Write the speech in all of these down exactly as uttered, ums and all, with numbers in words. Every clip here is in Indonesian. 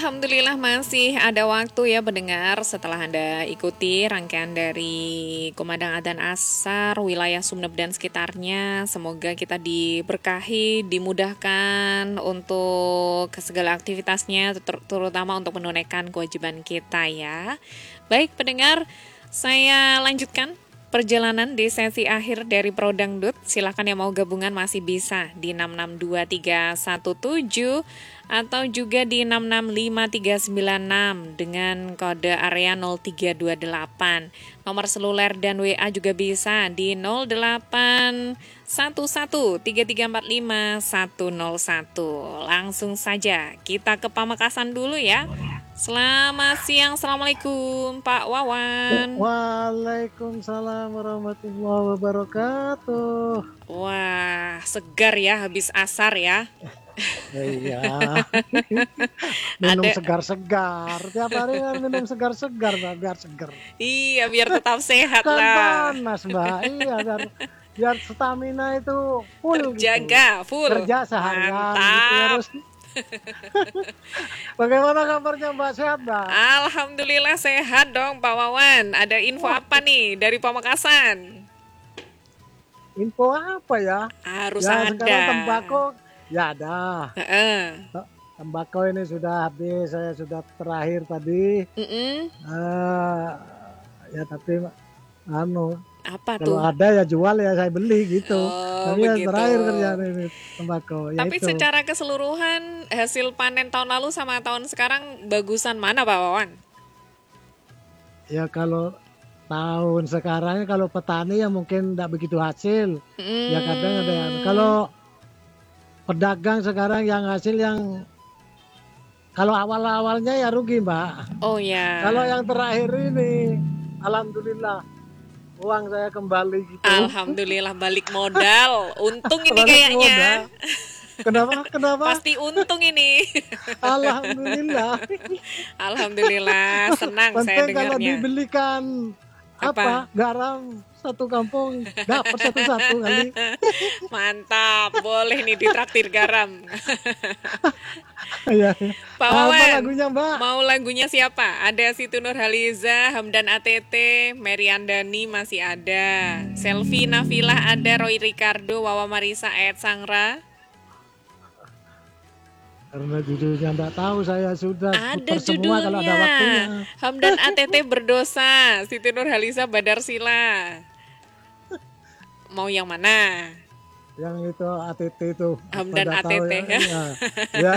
Alhamdulillah masih ada waktu ya pendengar setelah Anda ikuti rangkaian dari Kumandang Adzan Ashar wilayah Sumeneb dan sekitarnya. Semoga kita diberkahi, dimudahkan untuk segala aktivitasnya, ter- terutama untuk menunaikan kewajiban kita ya. Baik pendengar, saya lanjutkan perjalanan di sesi akhir dari Pro Dangdut. Silakan yang mau gabungan masih bisa di enam enam dua tiga satu tujuh atau juga di enam enam lima tiga sembilan enam dengan kode area nol tiga dua delapan. Nomor seluler dan W A juga bisa di nol delapan satu satu tiga tiga empat lima satu nol satu. Langsung saja kita ke Pamekasan dulu ya. Selamat siang, Assalamualaikum Pak Wawan. Waalaikumsalam warahmatullahi wabarakatuh. Wah, segar ya habis asar ya. Iya, minum Ada, segar-segar. Tiap hari kan minum segar-segar, Mbak, biar segar. iya biar tetap sehat Kan lah. panas, Mbak. Iya, biar biar stamina itu full gitu. Terjaga, full. Kerja seharian gitu Mantap. harus. Bagaimana kabarnya Mbak? Sehat, Mbak? Alhamdulillah sehat dong Pak Wawan. Ada info Wah, apa nih dari Pamekasan? info apa ya? Harus Ya, ada. sekarang tembakau ya ada. Heeh. Tembakau ini sudah habis, saya sudah terakhir tadi. Mm-mm. Eh, ya tapi anu Apa kalau tuh? ada ya jual ya saya beli gitu. Oh, Tapi yang begitu. terakhir kerjaan ini tembakau ya Tapi itu. secara keseluruhan hasil panen tahun lalu sama tahun sekarang bagusan mana Pak Wawan? Ya kalau tahun sekarang kalau petani ya mungkin tidak begitu hasil. Ya kadang ada yang Hmm. kalau pedagang sekarang yang hasil yang kalau awal-awalnya ya rugi, Mbak. Oh ya. Kalau yang terakhir ini alhamdulillah uang saya kembali gitu. Alhamdulillah balik modal. Untung ini Balik kayaknya. modal. Kenapa? Kenapa? Pasti untung ini. Alhamdulillah. Alhamdulillah, senang saya Penting kalau dengarnya. dibelikan Apa? apa garam satu kampung dapat satu-satu kali. Mantap, boleh nih ditraktir garam. Ya. Pak Apa Wawan, lagunya, Mbak? mau lagunya siapa? Ada Siti Nurhaliza, Hamdan A T T, Mary Andani masih ada. Selvi Nafilah ada, Roy Ricardo, Wawa Marisa, Ed Sangra. Karena judulnya enggak tahu saya sudah Ada putar semua kalau ada judulnya. waktunya. Hamdan A T T berdosa, Siti Nurhaliza Badar Sila. Mau yang mana? Yang itu A T T itu. Hamdan Pada tahu A T T. ya. Ya. Ya.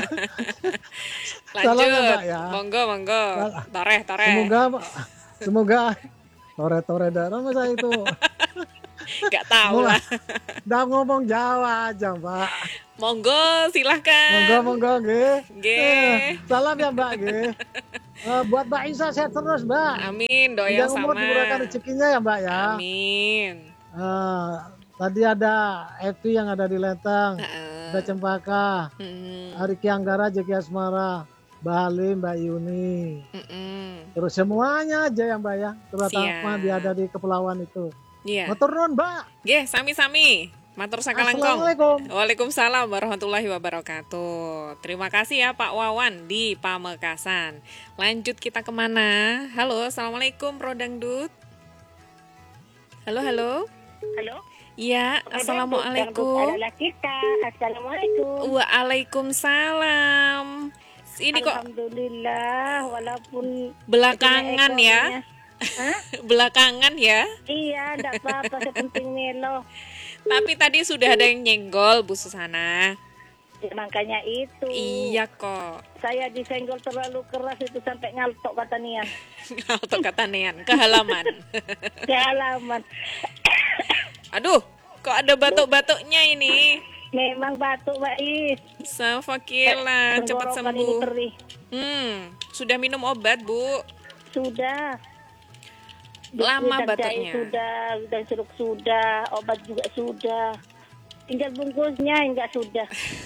Salam ya, Lanjut. Mbak ya. Monggo, monggo. Sal- Toreh, toreh. Semoga semoga tore-tore darah masa itu. Gak tahu Mulai lah. udah ngomong Jawa aja, Mbak. Monggo, silahkan. Monggo monggo nggih. Nggih. Eh, salam ya Mbak nggih. Eh, buat Mbak Isa sehat terus, Mbak. Amin, doa yang Panjang umur sama. dimurahkan rezekinya ya, Mbak ya. Amin. Eh, tadi ada Evi yang ada di Lenteng, Heeh. ada Cempaka, Mm-mm. Riki Anggara, Jeki Asmara, Mbak Halim, Mbak Yuni. Mm-mm. Terus semuanya aja ya, Mbak ya. Terutama Siap. dia ada di kepulauan itu. Iya. Matur nuwun, Mbak. Nggih, sami-sami. Matur sakalangkong. Assalamualaikum. Waalaikumsalam warahmatullahi wabarakatuh. Terima kasih ya Pak Wawan di Pamekasan. Lanjut kita kemana? Halo, Assalamualaikum Pro Dangdut. Halo, halo. Halo. Iya, Assalamualaikum. Adalah kita. Assalamualaikum. Waalaikumsalam. Ini kok Alhamdulillah, walaupun belakangan ya. Hah? Belakangan ya. Iya, enggak apa-apa, sepenting melo. Tapi tadi sudah ada yang nyenggol Bu Susana. Ya, makanya itu. Iya kok. Saya disenggol terlalu keras itu sampai ngaltok kata Nian. Atau kata Nean, ke halaman. Ke halaman. Aduh, kok ada batuk-batuknya ini. Memang batuk, Mbak Is. Safakila, cepat Tenggorokan ini sembuh. perih. Hmm, sudah minum obat Bu? Sudah. Lama Lidah jahe batuknya. sudah, dan seruk sudah, obat juga sudah. Tinggal bungkusnya enggak sudah.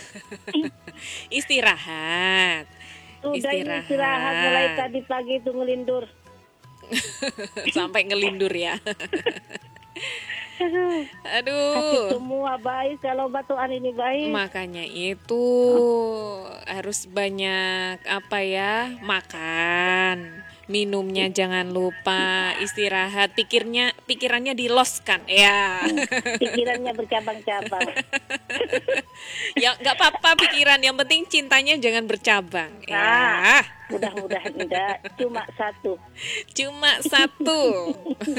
Istirahat. Sudah ini istirahat mulai tadi pagi itu ngelindur. Sampai ngelindur ya. Sakit Aduh. semua baik kalau batuan ini baik. Makanya itu harus banyak apa ya, makan, minumnya jangan lupa, istirahat, pikirnya pikirannya diloskan ya. Hmm, Pikirannya bercabang-cabang. Ya nggak apa-apa pikiran, yang penting cintanya jangan bercabang Nah, ya. mudah-mudahan enggak. Cuma satu. Cuma satu.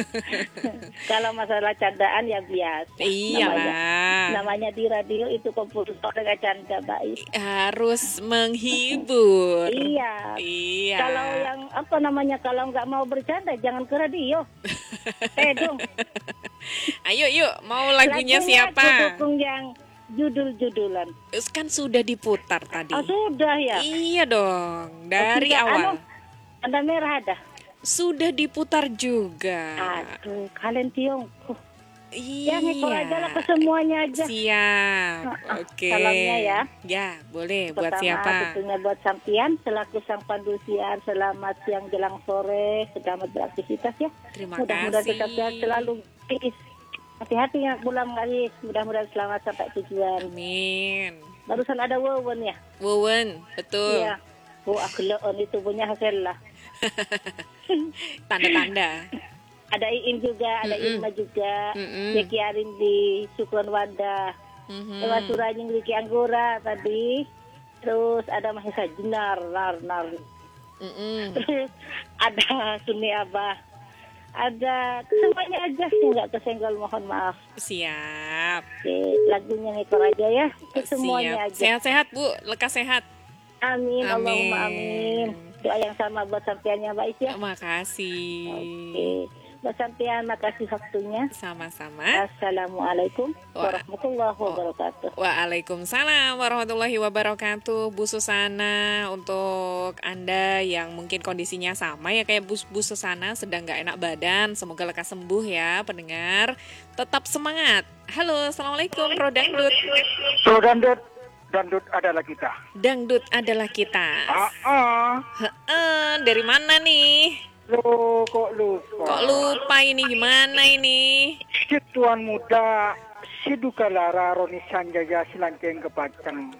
Kalau masalah candaan ya biasa. Namanya, Iyalah, namanya di radio itu komputer dengan canda baik. harus menghibur. Iya. Iya. Kalau yang apa namanya kalau nggak mau bercanda jangan ke radio. Eh dong. Ayo yuk, mau lagunya siapa? Aku dukung yang judul-judulan. Kan sudah diputar tadi. Oh sudah ya. Iya dong, dari Tidak, awal. anu, Tanda merah ada. Sudah diputar juga. Aduh, kalian tiongkok. Ya Iya. ngikor aja lah ke semuanya aja. Siap. Ah, Oke. salamnya ya. Ya, boleh. Buat Pertama siapa? tentunya buat Sampian selaku sang pandu siar. Selamat siang jelang sore. Selamat beraktivitas ya. Terima Mudah-mudahan kasih. tetap sehat selalu. Peace. Hati-hati ya pulang kali. Mudah-mudahan selamat sampai tujuan. Amin. Barusan ada Wawan ya. Wawan, betul. Iya. Oh, akhlon itu punya hasil lah. Tanda-tanda. Ada Iin juga, ada Mm-mm. Irma juga. Mm-mm. Zeki Arindi, Sukron Wanda. Mhm. Ewa Suranying Riki Anggora tadi. Terus ada Mahesa Jenar, Nar, Nar. Mm-mm. Terus ada Suni Abah. Ada semuanya aja yang nggak kesenggol mohon maaf. Siap. Oke, lagunya ngikor aja ya. Ke semuanya Siap. aja. Sehat-sehat, Bu. Lekas sehat. Amin, Amin. Allahumma amin. Doa yang sama buat sampeannya Mbak Is ya. Makasih. Oke. Mbak Sampian, makasih waktunya. Sama-sama. Assalamualaikum Wah. warahmatullahi wabarakatuh. Waalaikumsalam warahmatullahi wabarakatuh. Bu Susana, untuk Anda yang mungkin kondisinya sama ya kayak Bu, Bu Susana, sedang gak enak badan, semoga lekas sembuh ya pendengar. Tetap semangat. Halo, Assalamualaikum Pro Dangdut. Pro Dangdut, Dangdut adalah kita. Dangdut adalah kita. Ah, ah. Heeh, dari mana nih? Lo kok lupa? Kok lupa ini, gimana ini? Si tuan muda, si Duka Lara Roni Sanjaya Silangkeng Kepacang.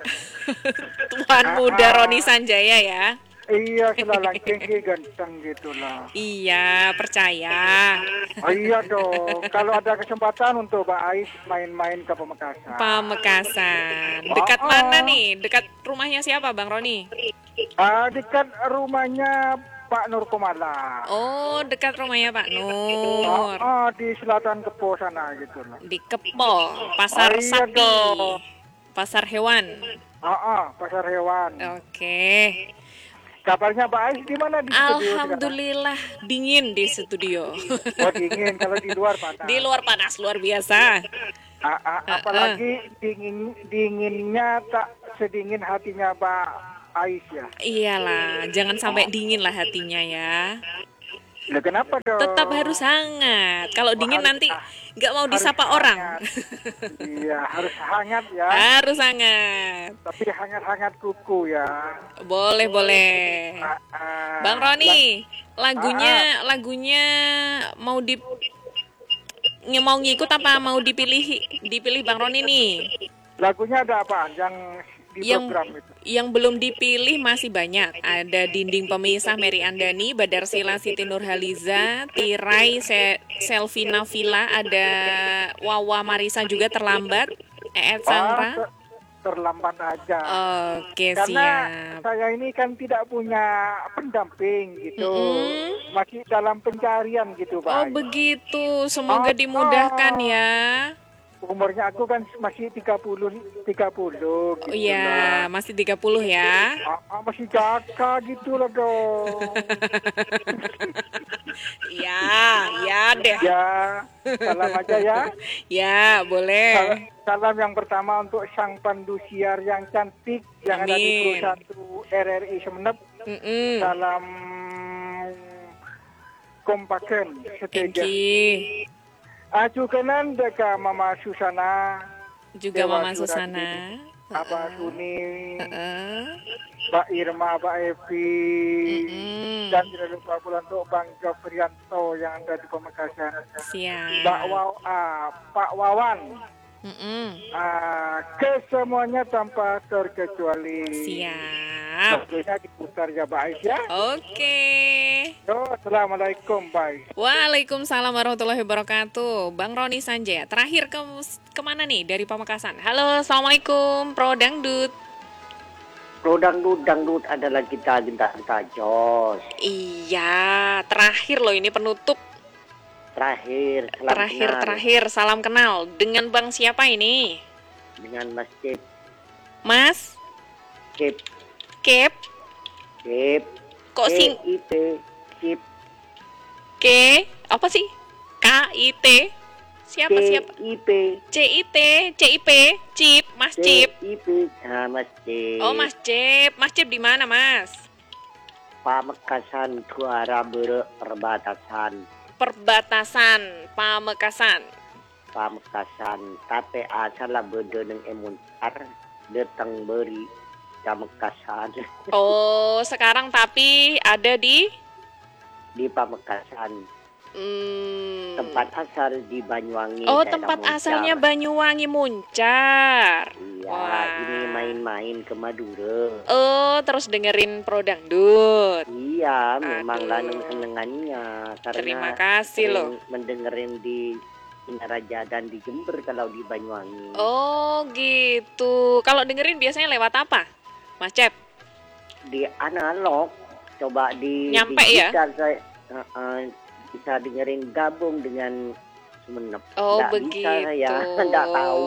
Tuan muda Roni Sanjaya ya. Iya, selalangkeng ganteng gitulah. Iya, percaya. Oh, iya dong. Kalau ada kesempatan untuk Mbak Ais main-main ke Pamekasan. Pamekasan. Dekat Oh, oh. mana nih? Dekat rumahnya siapa, Bang Roni? Ah, dekat rumahnya Pak Nur Komala. Oh, dekat rumahnya Pak Ah, Nur. ah, di selatan Kepo sana gitulah. Di Kepo, Pasar Oh, iya Sapi. dong. Pasar hewan. Ah, ah, pasar hewan. Oke. Kabarnya Mbak Ais di mana di studio sekarang? Alhamdulillah dingin di studio. Oh dingin, kalau di luar panas. Di luar panas luar biasa. A- a- apalagi dingin dinginnya tak sedingin hatinya Mbak Ais ya. Iyalah, jangan sampai dingin lah hatinya ya. Lah kenapa dong? Tetap harus hangat. Kalau dingin harus- nanti nggak mau harus disapa hangat. orang. Iya, harus hangat ya. Harus hangat. Tapi hangat-hangat kuku ya. Boleh, boleh. Ah, ah. Bang Roni, lagunya lagunya mau di nge- mau ngikut apa mau dipilih dipilih Bang Roni nih? Lagunya ada apa yang di Yang program itu? yang belum dipilih masih banyak. Ada Dinding Pemisah Mary Andani, Badar Sila Siti Nurhaliza, Tirai Se Selvina Villa, ada Wawa Marisa juga Terlambat, Eet Sandra. Ah, ter- terlambat aja. Oke, Karena siap. saya ini kan tidak punya pendamping gitu. Mm-mm. Masih dalam pencarian gitu, Pak. Oh, begitu. Semoga Oh, dimudahkan oh. ya. Umurnya aku kan masih tiga puluh tiga puluh gitu. Oh iya, masih tiga puluh ya. Ah, ah, masih jaga gitu loh dong. Iya, iya deh. Ya, salam aja ya. Ya, boleh. Salam, salam yang pertama untuk sang pandu siar yang cantik yang ada di Amin. Pro satu R R I Semenep. Mm-mm. Salam kompaken Thank seteja. you. Acu kanan deka Mama Susana. Juga Dewa Mama Surati. Susana. Abah Suni, Heeh. Mbak Irma, Mbak Evi, Mm-mm. dan tidak lupa pula untuk Bang Joprianto yang ada di Pamekasan. Siap. Mbak Waw, ah, Pak Wawan, Mm-mm. ah, kesemuanya tanpa terkecuali. Siap. Tentunya diputar ya Mbak Aisyah. Oke. Yo, assalamualaikum, bye. Waalaikumsalam warahmatullahi wabarakatuh. Bang Roni Sanjaya. Terakhir ke kemana nih dari Pamekasan? Halo, assalamualaikum, Pro Dangdut. Pro dangdut, dangdut adalah kita cinta-cinta jos. Iya, terakhir loh ini penutup. Terakhir, salam Terakhir, kenal terakhir, salam kenal. Dengan Bang siapa ini? dengan Mas Cip, Mas Cip, Kep. Cip, Kok sing C I P, Cip, K apa sih? K I T. Siapa C siapa? I P, C I T, C I P, Cip, Mas C Cip. I P, nah Mas Cip. Oh, Mas Cip. Mas Cip di mana, Mas? Pamekasan Tuara Bere Perbatasan, Perbatasan Pamekasan. Pamekasan, tapi asal lah bedeneng emuntar, datang beri Pamekasan, Oh, sekarang tapi ada di di Pamekasan. hmm, Tempat asal di Banyuwangi. Oh, daerah tempat Muncar. asalnya Banyuwangi Muncar. Iya, Wah. ini main-main ke Madura. Oh, terus dengerin Pro Dangdut. Iya, memang Aduh. lanung senengannya karena Terima kasih loh. sering mendengerin di Singaraja dan di Jember kalau di Banyuwangi. Oh, gitu. Kalau dengerin biasanya lewat apa, Mas Cep? Di analog, coba di Nyampe ya? digital saya eh, eh, bisa dengerin gabung dengan Sumenep. Oh, Nggak begitu. bisa saya, nggak tahu.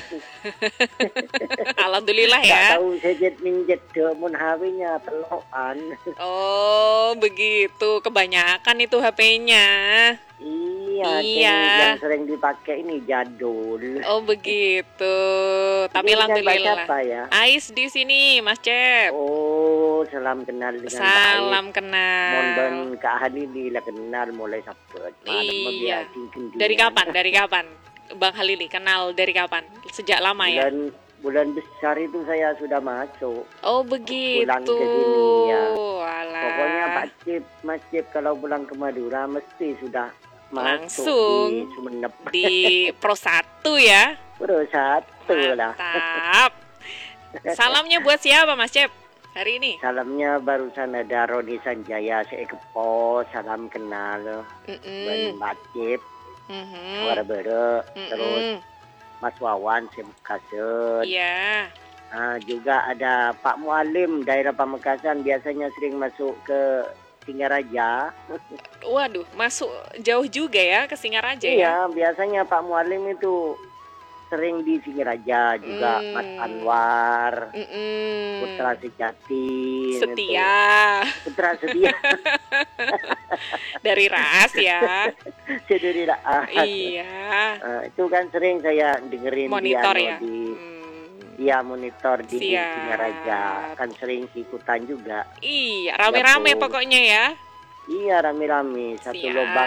Alhamdulillah Nggak ya. tahu sejet minjet demun H W-nya telokan. Oh, begitu. Kebanyakan itu H P-nya. Iya, Iya. yang- yang sering dipakai ini jadul. Oh, begitu. Tapi Ini dengan alhamdulillah. siapa ya? Ais di sini, Mas Cep. Oh, salam kenal dengan Salam baik. kenal. Mon ben Kak Halili lah kenal mulai sapet. Iya. Dari kapan? Dari kapan? Bang Halili kenal dari kapan? Sejak lama ya? Bulan bulan besar itu saya sudah masuk. Oh, begitu. Pulang ke sini, ya. Walah. Pokoknya Pak Cip, Mas Cip kalau pulang ke Madura mesti sudah masuk Langsung di Sumenep. di Pro satu ya. Pro satu lah. Mantap. Salamnya buat siapa, Mas Cep? Hari ini? Salamnya barusan ada Roni Sanjaya, saya kepo, salam kenal. Mm-mm. Ben Mbak Cip, Mhm. Suara Bere, Mm-mm. terus Mas Wawan, Pamekasan. Iya. Ah, juga ada Pak Mualim, daerah Pamekasan, biasanya sering masuk ke Singaraja. Waduh, masuk jauh juga ya ke Singaraja ya? Iya, biasanya Pak Mualim itu sering di Singaraja juga. Hmm. Mas Anwar, Mm-mm. Putra Sejati, Setia. itu. Putra Setia, Dari Ras ya. Seduri Raat. Iya. Ah, itu kan sering saya dengerin Monitor di, anu, ya. di Hmm. Iya, monitor di, di Siap. Singaraja, kan sering ikutan juga. Iya, rame-rame Gabung. pokoknya ya. Iya, rame-rame satu Siap. lubang